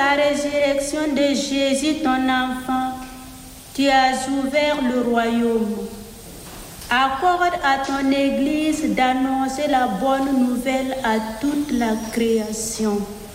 la résurrection de Jésus, ton enfant, tu as ouvert le royaume. Accorde à ton Église d'annoncer la bonne nouvelle à toute la création.